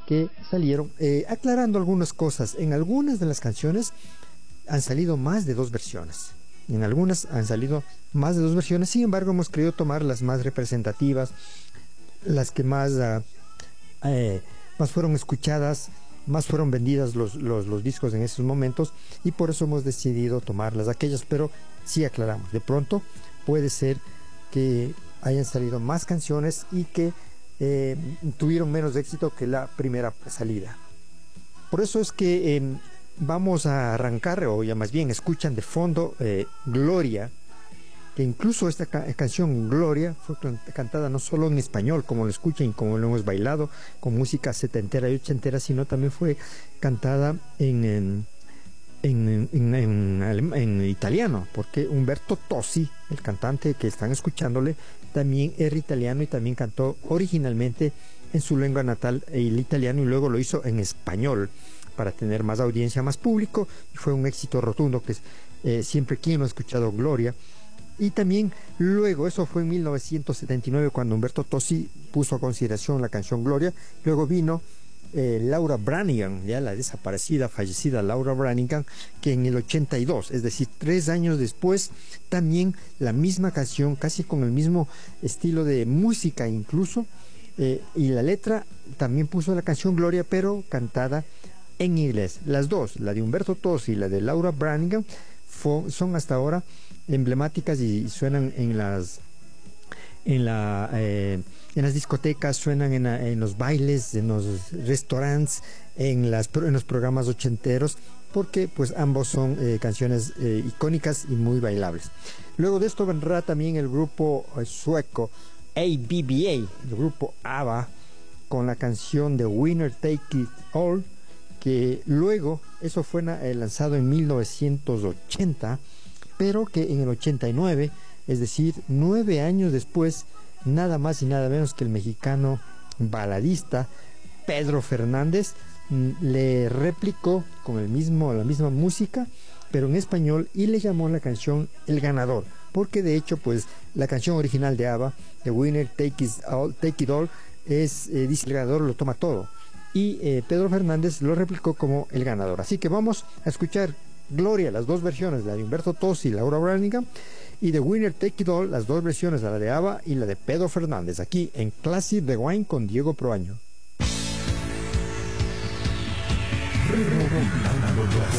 que salieron, aclarando algunas cosas. En algunas de las canciones han salido más de 2 versiones. En algunas han salido más de 2 versiones. Sin embargo, hemos querido tomar las más representativas, las que más fueron escuchadas, más fueron vendidas los discos en esos momentos, y por eso hemos decidido tomarlas aquellas. Pero sí aclaramos, de pronto puede ser que hayan salido más canciones y que tuvieron menos éxito que la primera salida. Por eso es que vamos a arrancar, o ya más bien escuchan de fondo Gloria, que incluso esta canción Gloria fue cantada no solo en español, como lo escuchan y como lo hemos bailado, con música setentera y ochentera, sino también fue cantada en italiano, porque Umberto Tozzi, el cantante que están escuchándole, también era italiano y también cantó originalmente en su lengua natal el italiano, y luego lo hizo en español para tener más audiencia, más público, y fue un éxito rotundo que siempre quien no ha escuchado Gloria. Y también luego, eso fue en 1979 cuando Umberto Tozzi puso a consideración la canción Gloria. Luego vino Laura Branigan, ya la desaparecida, fallecida Laura Branigan, que en el 82, es decir, 3 años después, también la misma canción, casi con el mismo estilo de música incluso, y la letra, también puso la canción Gloria, pero cantada en inglés. Las dos, la de Umberto Tozzi y la de Laura Branigan, son hasta ahora emblemáticas y suenan en las discotecas, suenan en los bailes, en los restaurantes, en los programas ochenteros, porque pues ambos son canciones icónicas y muy bailables. Luego de esto vendrá también el grupo sueco ABBA, el grupo ABBA, con la canción de Winner Take It All, que luego, eso fue lanzado en 1980, pero que en el 89, es decir, 9 años después, nada más y nada menos que el mexicano baladista Pedro Fernández le replicó con la misma música, pero en español, y le llamó la canción El Ganador, porque de hecho pues la canción original de ABBA, The Winner Take It All, dice El Ganador lo toma todo, y Pedro Fernández lo replicó como El Ganador. Así que vamos a escuchar Gloria, las 2 versiones, la de Umberto Tozzi y Laura Branigan, y The Winner Take It All, las 2 versiones, la de ABBA y la de Pedro Fernández, aquí en Classic Rewind con Diego Proaño.